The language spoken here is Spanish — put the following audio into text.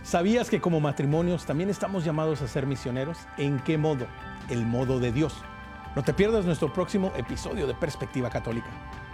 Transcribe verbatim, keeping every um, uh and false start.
¿Sabías que como matrimonios también estamos llamados a ser misioneros? ¿En qué modo? El modo de Dios. No te pierdas nuestro próximo episodio de Perspectiva Católica.